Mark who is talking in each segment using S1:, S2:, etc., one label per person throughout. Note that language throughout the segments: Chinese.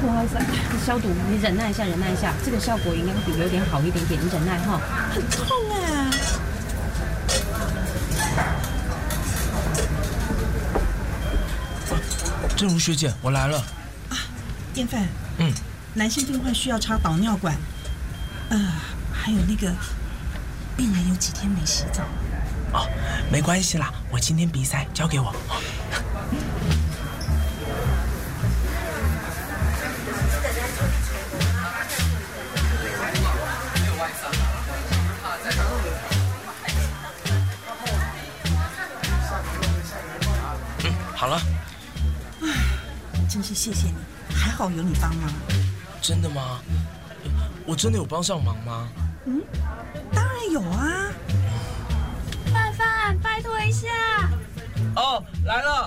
S1: 不好意思，消毒，你忍耐一下，忍耐一下，这个效果应该会比有点好一点点，你忍耐哈。
S2: 很痛哎。
S3: 正如学姐，我来了。
S2: 啊，燕范。
S3: 嗯。
S2: 男性病患需要插导尿管，还有那个病人有几天没洗澡。
S3: 哦，没关系啦，我今天鼻塞，交给我。好了。
S2: 真是谢谢你，还好有你帮忙。
S3: 真的吗？我真的有帮上忙吗？
S2: 当然有啊。
S4: 范范，拜托一下。
S3: 哦，来了。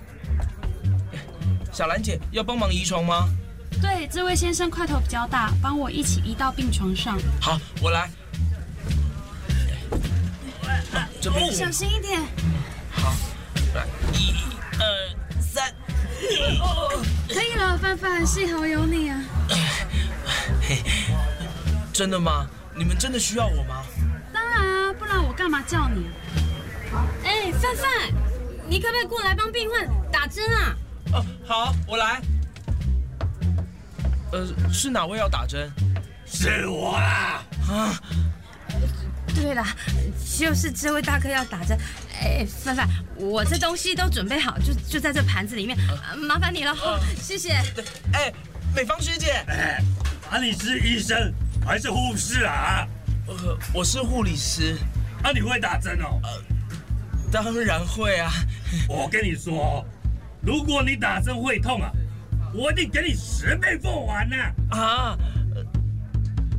S3: 小兰姐要帮忙移床吗？
S4: 对，这位先生块头比较大，帮我一起移到病床上。
S3: 好，我来。这边
S4: 小心一点。
S3: 好，来，1、2、3。
S4: 可以了，范范，幸好有你啊。
S3: 真的吗？你们真的需要我吗？
S4: 当然啊，不然我干嘛叫你？
S1: 哎，范范，你可不可以过来帮病患打针啊？
S3: 哦，好，我来。是哪位要打针？
S5: 是我啦！
S3: 啊，
S1: 对啦，就是这位大哥要打针。哎，范范，我这东西都准备好，就在这盘子里面，麻烦你了，谢谢。
S3: 哎，美芳学姐。
S5: 哎，你是医生还是护士啊？
S3: 我是护理师。
S5: 你会打针哦？
S3: 当然会啊。
S5: 我跟你说，如果你打针会痛啊，我一定给你10倍奉还呢。